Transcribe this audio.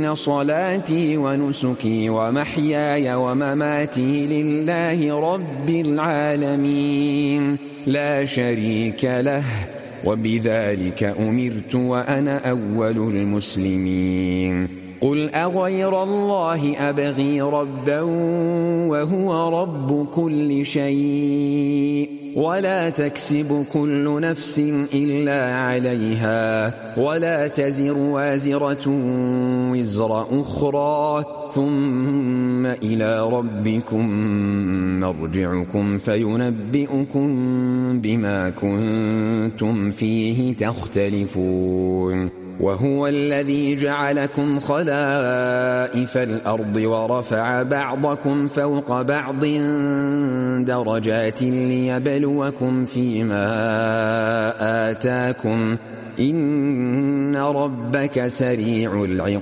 إن صلاتي ونسكي ومحياي ومماتي لله رب العالمين لا شريك له وبذلك أمرت وأنا أول المسلمين قل أغير الله أبغي ربا وهو رب كل شيء ولا تكسب كل نفس إلا عليها ولا تزر وازرة وزر أخرى ثم إلى ربكم مرجعكم فينبئكم بما كنتم فيه تختلفون وهو الذي جعلكم خلائف الأرض ورفع بعضكم فوق بعض درجات ليبلوكم فيما آتاكم إن ربك سريع العقاب